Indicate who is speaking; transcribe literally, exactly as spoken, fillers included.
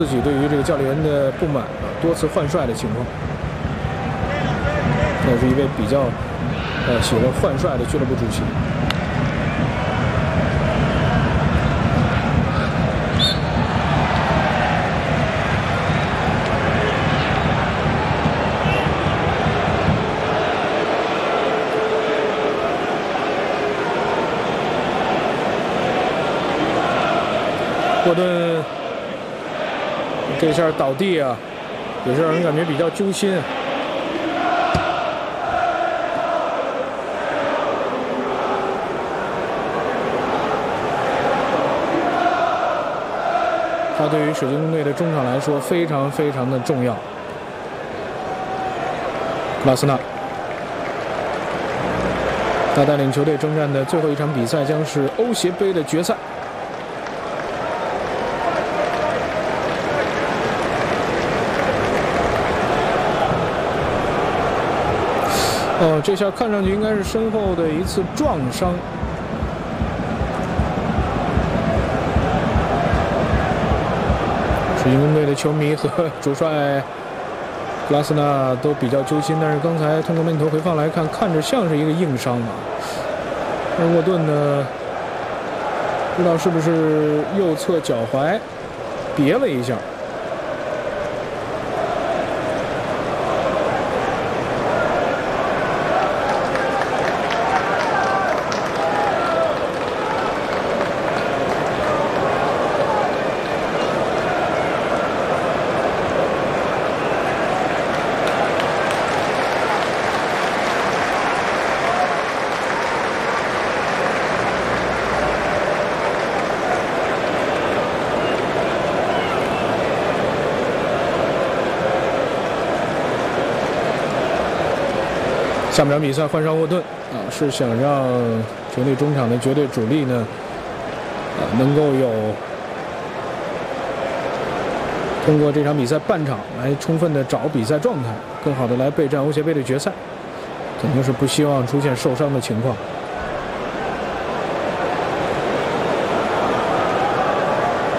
Speaker 1: 自己对于这个教练员的不满啊，多次换帅的情况。这是一位比较呃喜欢换帅的俱乐部主席。沃顿这下倒地啊，也是让人感觉比较揪心。他对于水晶宫队的中场来说非常非常的重要。拉斯纳，他带领球队征战的最后一场比赛将是欧协杯的决赛。哦，这下看上去应该是身后的一次撞伤。水晶宫队的球迷和主帅格拉斯纳都比较揪心，但是刚才通过镜头回放来看，看着像是一个硬伤啊。而沃顿呢，不知道是不是右侧脚踝别了一下。下半场比赛换上沃顿啊，是想让球队中场的绝对主力呢，啊，能够有通过这场比赛半场来充分的找比赛状态，更好的来备战欧协杯的决赛，肯定是不希望出现受伤的情况。